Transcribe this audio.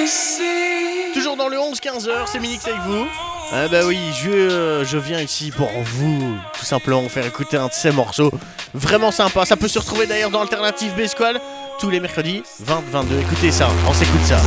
Toujours dans le 11-15h, c'est Minix avec vous. Ah bah oui, je viens ici pour vous, tout simplement, vous faire écouter un de ces morceaux vraiment sympa. Ça peut se retrouver d'ailleurs dans Alternative B Squad tous les mercredis 20-22. Écoutez ça, on s'écoute ça.